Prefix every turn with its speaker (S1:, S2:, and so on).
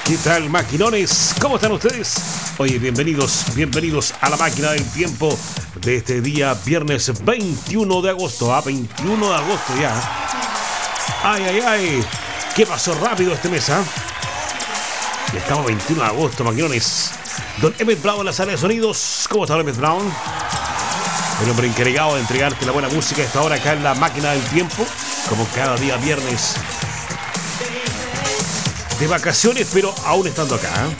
S1: ¿Qué tal, maquinones? ¿Cómo están ustedes? Oye, bienvenidos a la máquina del tiempo de este día, viernes 21 de agosto. 21 de agosto ya. Ay. ¿Qué pasó rápido este mes, ah? Ya estamos 21 de agosto, maquinones. Don Emmett Brown en la sala de sonidos. ¿Cómo está, Emmett Brown? El hombre encargado de entregarte la buena música a esta hora acá en la máquina del tiempo, como cada día viernes. De vacaciones, pero aún estando acá, ¿eh?